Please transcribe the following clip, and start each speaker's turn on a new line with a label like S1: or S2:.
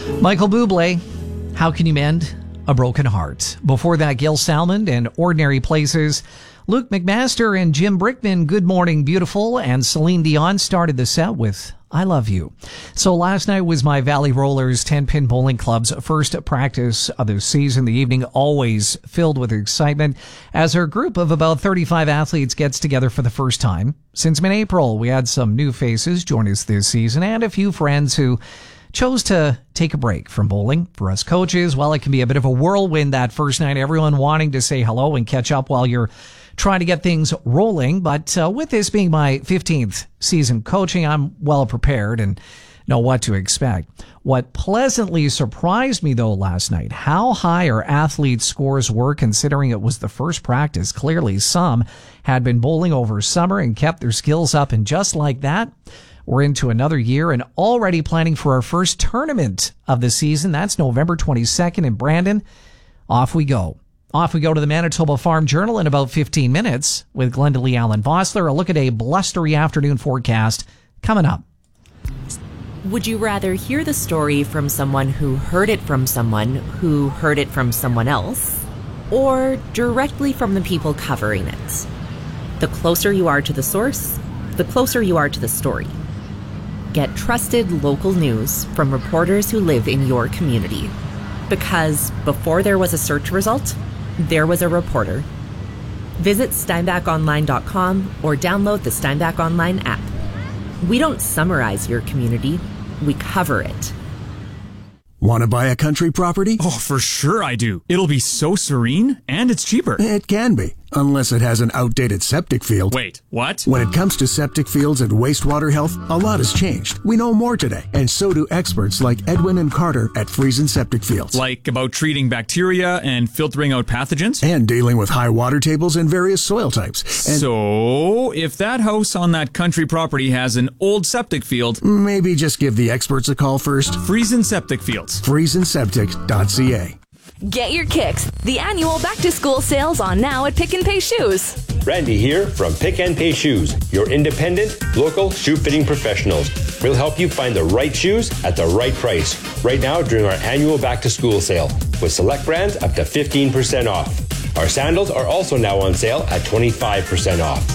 S1: Michael Bublé, How Can You Mend a Broken Heart? Before that, Gil Salmond and Ordinary Places. Luke McMaster and Jim Brickman, Good Morning Beautiful. And Celine Dion started the set with I Love You. So last night was my Valley Rollers 10-Pin Bowling Club's first practice of the season. The evening always filled with excitement as our group of about 35 athletes gets together for the first time. Since mid-April, we had some new faces join us this season and a few friends who chose to take a break from bowling. For us coaches, well, it can be a bit of a whirlwind that first night, everyone wanting to say hello and catch up while you're trying to get things rolling. But with this being my 15th season coaching, I'm well prepared and know what to expect. What pleasantly surprised me, though, last night, how high our athletes' scores were considering it was the first practice. Clearly, some had been bowling over summer and kept their skills up. And just like that, we're into another year and already planning for our first tournament of the season. That's November 22nd in Brandon. Off we go. Off we go to the Manitoba Farm Journal in about 15 minutes with Glenda Lee Allen Vossler. A look at a blustery afternoon forecast coming up.
S2: Would you rather hear the story from someone who heard it from someone who heard it from someone else, or directly from the people covering it? The closer you are to the source, the closer you are to the story. Get trusted local news from reporters who live in your community. Because before there was a search result, there was a reporter. Visit steinbachonline.com or download the Steinbach Online app. We don't summarize your community, we cover it.
S3: Want to buy a country property?
S4: Oh, for sure I do. It'll be so serene, and it's cheaper.
S3: It can be, unless it has an outdated septic field.
S4: Wait, what?
S3: When it comes to septic fields and wastewater health, a lot has changed. We know more today, and so do experts like Edwin and Carter at Friesen Septic Fields.
S4: Like about treating bacteria and filtering out pathogens?
S3: And dealing with high water tables and various soil types. And
S4: so, if that house on that country property has an old septic field,
S3: maybe just give the experts a call first.
S4: Friesen Septic Fields.
S3: FriesenSeptic.ca.
S5: Get your kicks. The annual back-to-school sale's on now at Pick and Pay Shoes.
S6: Randy here from Pick and Pay Shoes, your independent, local shoe fitting professionals. We'll help you find the right shoes at the right price. Right now during our annual back-to-school sale, with select brands up to 15% off. Our sandals are also now on sale at 25% off.